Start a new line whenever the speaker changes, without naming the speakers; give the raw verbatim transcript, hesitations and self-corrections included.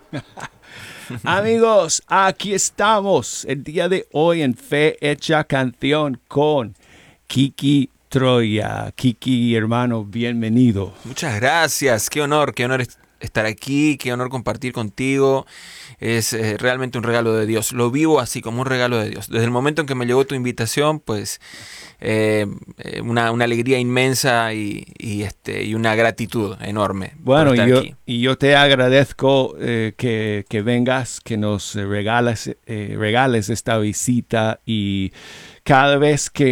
Amigos, aquí estamos el día de hoy en Fe Hecha Canción con Kiki Troya. Kiki, hermano, bienvenido.
Muchas gracias, qué honor, qué honor estar aquí, qué honor compartir contigo. Es eh, realmente un regalo de Dios. Lo vivo así, como un regalo de Dios. Desde el momento en que me llegó tu invitación, pues eh, eh, una, una alegría inmensa y, y, este, y una gratitud enorme
Bueno,
por estar
yo,
aquí.
y yo te agradezco eh, que, que vengas, que nos regales, eh, regales esta visita y cada vez que